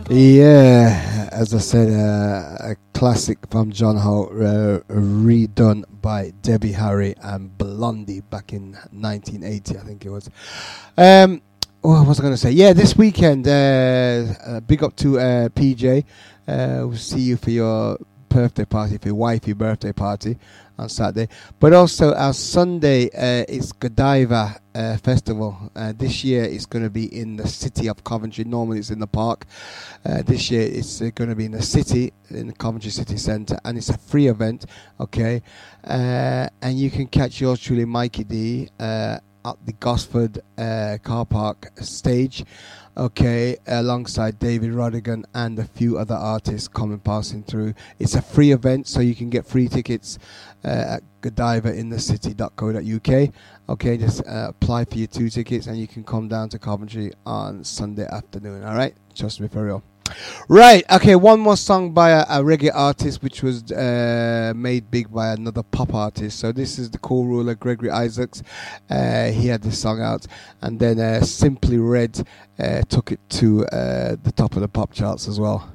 Yeah, as I said, a classic from John Holt, redone by Debbie Harry and Blondie back in 1980, I think it was. What was I going to say? Yeah, this weekend, big up to PJ. We'll see you for your birthday party, for your wifey birthday party on Saturday. But also our Sunday, it's Godiva Festival. This year it's going to be in the city of Coventry. Normally it's in the park. This year it's going to be in the city, in the Coventry City Centre, and it's a free event, okay? And you can catch yours truly, Mikey D, at the Gosford car park stage, okay, alongside David Rodigan and a few other artists passing through. It's a free event, so you can get free tickets at godivaininthecity.co.uk. Okay, just apply for your 2 tickets and you can come down to Coventry on Sunday afternoon. All right, trust me, for real. Right, okay, one more song by a reggae artist which was made big by another pop artist. So this is the Cool Ruler, Gregory Isaacs. He had this song out, and then Simply Red took it to the top of the pop charts as well.